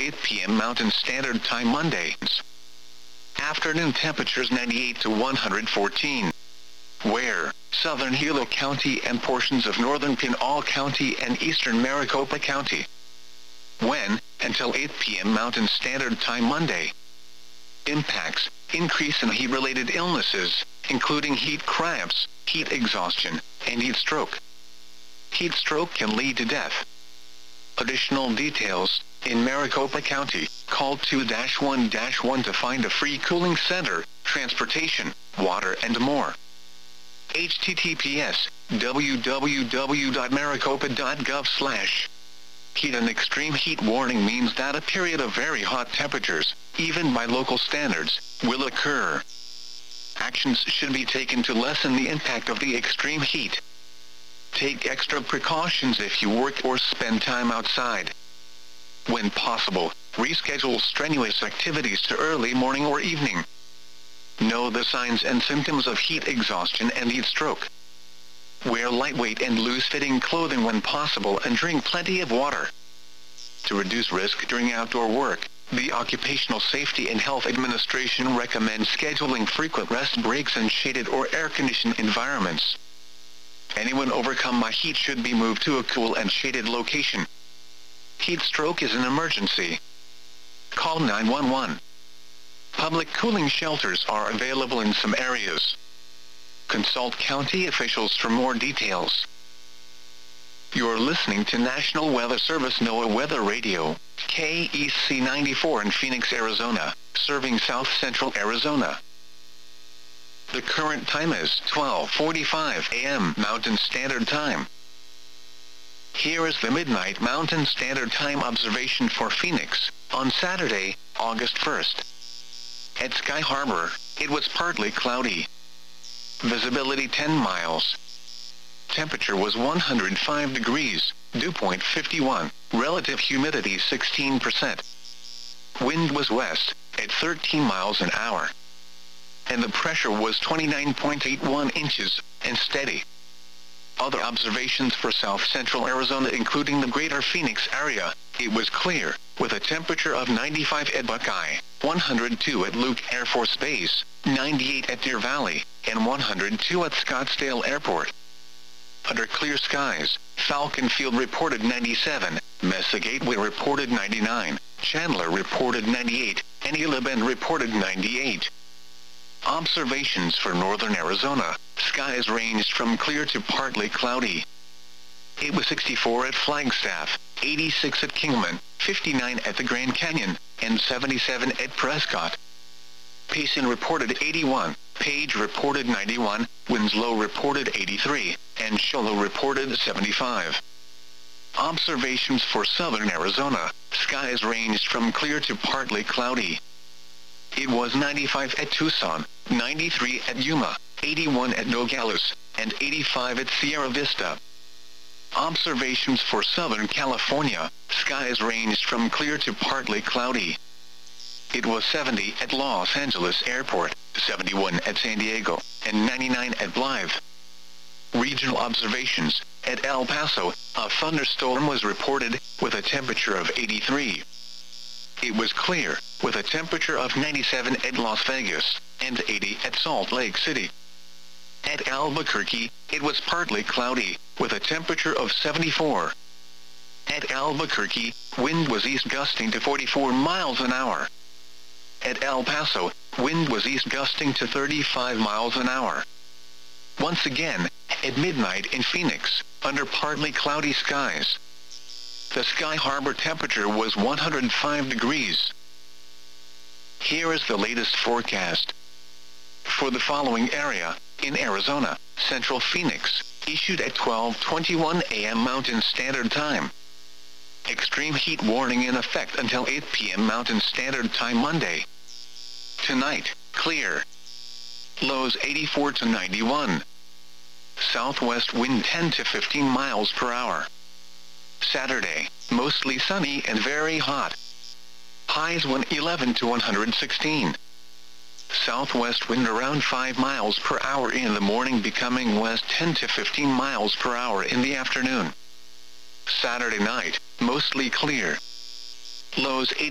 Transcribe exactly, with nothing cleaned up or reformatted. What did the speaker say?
eight p m Mountain Standard Time Monday. Afternoon temperatures ninety-eight to one hundred fourteen. Where? Southern Hilo County and portions of northern Pinal County and eastern Maricopa County. When? Until eight p m Mountain Standard Time Monday. Impacts: increase in heat-related illnesses, including heat cramps, heat exhaustion, and heat stroke. Heat stroke can lead to death. Additional details: in Maricopa County, call two one one to find a free cooling center, transportation, water and more. H T T P S w w w dot maricopa dot gov slash Heat and extreme heat warning means that a period of very hot temperatures, even by local standards, will occur. Actions should be taken to lessen the impact of the extreme heat. Take extra precautions if you work or spend time outside. When possible, reschedule strenuous activities to early morning or evening. Know the signs and symptoms of heat exhaustion and heat stroke. Wear lightweight and loose-fitting clothing when possible and drink plenty of water. To reduce risk during outdoor work, the Occupational Safety and Health Administration recommends scheduling frequent rest breaks in shaded or air-conditioned environments. Anyone overcome by heat should be moved to a cool and shaded location. Heat stroke is an emergency. Call nine one one. Public cooling shelters are available in some areas. Consult county officials for more details. You're listening to National Weather Service NOAA Weather Radio, K E C ninety-four in Phoenix, Arizona, serving south central Arizona. The current time is twelve forty-five a m Mountain Standard Time. Here is the Midnight Mountain Standard Time observation for Phoenix, on Saturday, August first. At Sky Harbor, it was partly cloudy. Visibility ten miles. Temperature was one hundred five degrees, dew point fifty-one, relative humidity sixteen percent. Wind was west, at thirteen miles an hour. And the pressure was twenty-nine point eight one inches, and steady. Other observations for south central Arizona including the greater Phoenix area, it was clear, with a temperature of ninety-five at Buckeye, one hundred two at Luke Air Force Base, ninety-eight at Deer Valley, and one hundred two at Scottsdale Airport. Under clear skies, Falcon Field reported ninety-seven, Mesa Gateway reported ninety-nine, Chandler reported ninety-eight, and Gila Bend reported ninety-eight. Observations for northern Arizona, skies ranged from clear to partly cloudy. It was sixty-four at Flagstaff, eighty-six at Kingman, fifty-nine at the Grand Canyon, and seventy-seven at Prescott. Payson reported eighty-one, Page reported ninety-one, Winslow reported eighty-three, and Show Low reported seventy-five. Observations for southern Arizona, skies ranged from clear to partly cloudy. It was ninety-five at Tucson, ninety-three at Yuma, eighty-one at Nogales, and eighty-five at Sierra Vista. Observations for southern California, skies ranged from clear to partly cloudy. It was seventy at Los Angeles Airport, seventy-one at San Diego, and ninety-nine at Blythe. Regional observations, at El Paso, a thunderstorm was reported, with a temperature of eighty-three. It was clear, with a temperature of ninety-seven at Las Vegas, and eighty at Salt Lake City. At Albuquerque, it was partly cloudy, with a temperature of seventy-four. At Albuquerque, wind was east gusting to forty-four miles an hour. At El Paso, wind was east gusting to thirty-five miles an hour. Once again, at midnight in Phoenix, under partly cloudy skies. The Sky Harbor temperature was one hundred five degrees. Here is the latest forecast. For the following area, in Arizona, Central Phoenix, issued at twelve twenty-one a m Mountain Standard Time. Extreme heat warning in effect until eight p m Mountain Standard Time Monday. Tonight, clear. Lows eighty-four to ninety-one. Southwest wind ten to fifteen miles per hour. Saturday, mostly sunny and very hot. Highs one eleven to one hundred sixteen. Southwest wind around five miles per hour in the morning, becoming west ten to fifteen miles per hour in the afternoon. Saturday night, mostly clear. Lows